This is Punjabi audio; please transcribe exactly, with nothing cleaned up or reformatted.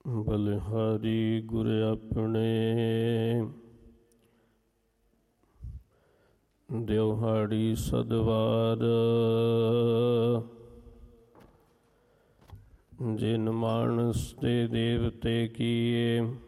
ਬਲਿਹਾਰੀ ਗੁਰ ਆਪਣੇ ਦਿਵਹਾੜੀ ਸਦਵਾਰ ਜਿਨ ਮਾਨਸ ਤੇ ਦੇਵਤੇ ਕੀਏ